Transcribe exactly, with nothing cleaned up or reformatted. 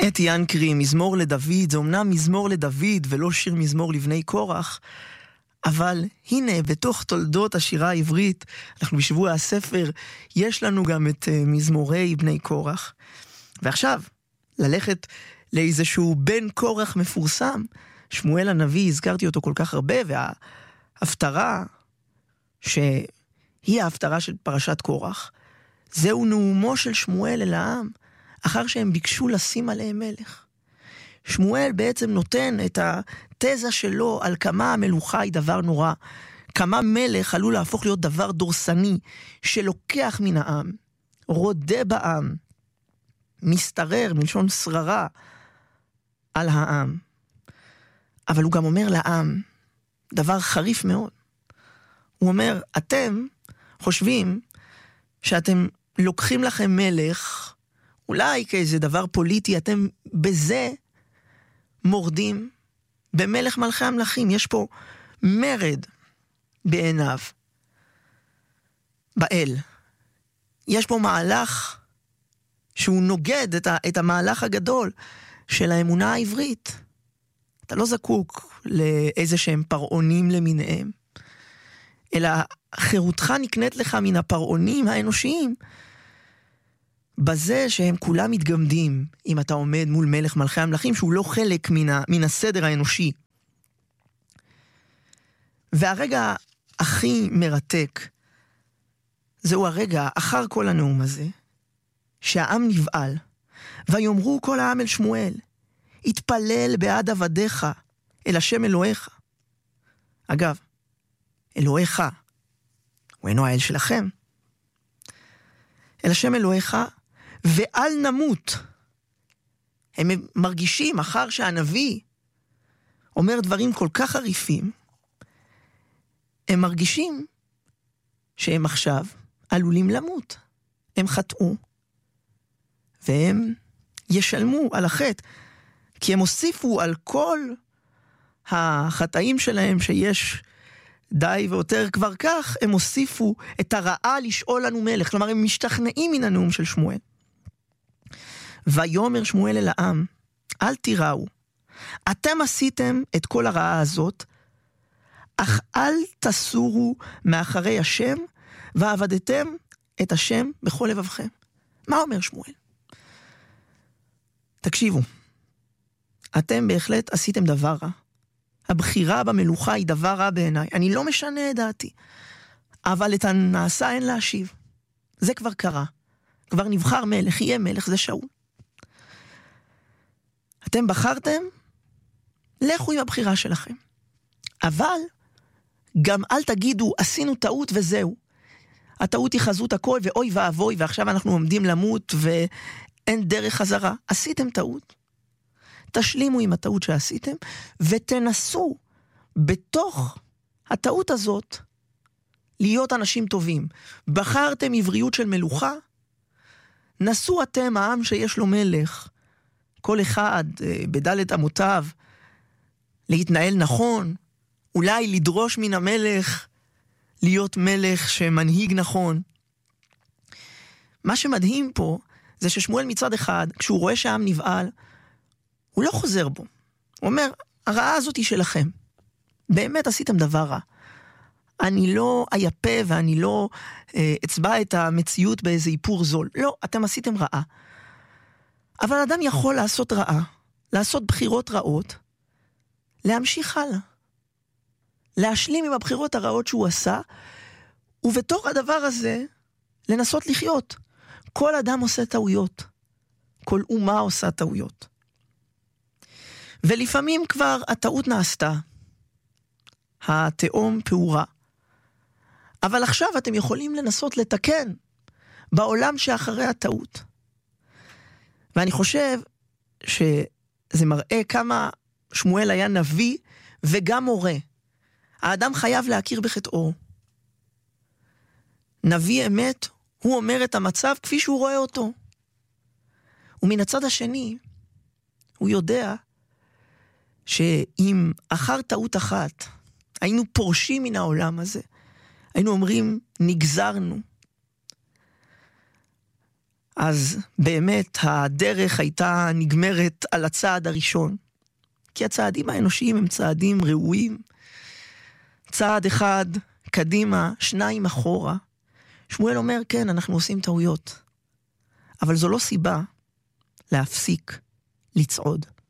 אתי ינקרי, מזמור לדוד, זה אומנם מזמור לדוד ולא שיר מזמור לבני קורח, אבל הנה בתוך תולדות השירה העברית, אנחנו בשבוע הספר, יש לנו גם את uh, מזמורי בני קורח. ועכשיו, ללכת לאיזשהו בן קורח מפורסם, שמואל הנביא, הזכרתי אותו כל כך הרבה, וההפטרה, שהיא ההפטרה של פרשת קורח, זהו נאומו של שמואל אל העם, אחר שהם ביקשו לשים עליהם מלך. שמואל בעצם נותן את התזה שלו על כמה המלוכה היא דבר נורא, כמה מלך עלול להפוך להיות דבר דורסני, שלוקח מן העם, רודה בעם, מסתרר מלשון שררה על העם. אבל הוא גם אומר לעם דבר חריף מאוד. הוא אומר, אתם חושבים שאתם לוקחים לכם מלך, אולי כאיזה דבר פוליטי, אתם בזה מורדים במלך מלכי המלכים. יש פה מרד בעיניו, באל. יש פה מהלך שהוא נוגד את, ה, את המהלך הגדול של האמונה העברית. אתה לא זקוק לאיזה שהם פרעונים למיניהם, אלא חירותך נקנית לך מן הפרעונים האנושיים, בזה שהם כולם מתגמדים, אם אתה עומד מול מלך מלכי המלכים, שהוא לא חלק מן, ה, מן הסדר האנושי. והרגע הכי מרתק, זהו הרגע אחר כל הנאום הזה, שהעם נבעל, ויאמרו כל העם אל שמואל, התפלל בעד עבדיך, אל השם אלוהיך. אגב, אלוהיך, הוא אינו האל שלכם. אל השם אלוהיך, ואל נמות. הם מרגישים, אחר שהנביא אומר דברים כל כך חריפים, הם מרגישים שהם עכשיו עלולים למות. הם חטאו, והם ישלמו על החטא, כי הם הוסיפו על כל החטאים שלהם שיש די ויותר כבר כך, הם הוסיפו את הרעה לשאול לנו מלך. כלומר, הם משתכנעים מן הנאום של שמואל. ויאמר שמואל אל העם, אל תיראו, אתם עשיתם את כל הרעה הזאת, אך אל תסורו מאחרי השם, ועבדתם את השם בכל לבבכם. מה אומר שמואל? תקשיבו, אתם בהחלט עשיתם דבר רע. הבחירה במלוכה היא דבר רע בעיניי. אני לא משנה את דעתי. אבל את הנעשה אין להשיב. זה כבר קרה. כבר נבחר מלך, יהיה מלך, זה שאול. אתם בחרתם, לכו עם הבחירה שלכם. אבל גם אל תגידו, עשינו טעות וזהו. הטעות היא חזות הכל, ואוי ואבוי, ועכשיו אנחנו עומדים למות, ואין דרך חזרה. עשיתם טעות. תשלימו עם הטעות שעשיתם, ותנסו בתוך הטעות הזאת להיות אנשים טובים. בחרתם עבריות של מלוכה, נסו אתם העם שיש לו מלך, כל אחד בדלת אמותיו, להתנהל נכון, אולי לדרוש מן המלך, להיות מלך שמנהיג נכון. מה שמדהים פה, זה ששמואל מצד אחד, כשהוא רואה שהעם נבעל, הוא לא חוזר בו. הוא אומר, הרעה הזאת היא שלכם. באמת עשיתם דבר רע. אני לא אייפה ואני לא אה, אצבע את המציאות באיזה איפור זול. לא, אתם עשיתם רעה. אבל אדם יכול לעשות רעה, לעשות בחירות רעות, להמשיך הלאה. להשלים עם הבחירות הרעות שהוא עשה, ובתוך הדבר הזה, לנסות לחיות. כל אדם עושה טעויות. כל אומה עושה טעויות. ולפעמים כבר הטעות נעשתה. התאום פעורה. אבל עכשיו אתם יכולים לנסות לתקן בעולם שאחרי הטעות. ואני חושב שזה מראה כמה שמואל היה נביא וגם מורה. האדם חייב להכיר בחטאו. נביא אמת, הוא אומר את המצב כפי שהוא רואה אותו. ומן הצד השני, הוא יודע שאם אחר טעות אחת היינו פורשים מן העולם הזה, היינו אומרים נגזרנו, אז באמת הדרך הייתה נגמרת על הצעד הראשון. כי הצעדים האנושיים הם צעדים ראויים. צעד אחד קדימה, שניים אחורה. שמואל אומר, כן, אנחנו עושים טעויות. אבל זו לא סיבה להפסיק לצעוד.